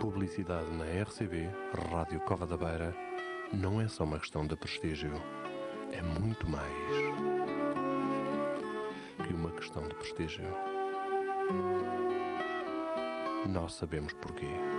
Publicidade na RCB, Rádio Cova da Beira, não é só uma questão de prestígio. É muito mais que uma questão de prestígio. Nós sabemos porquê.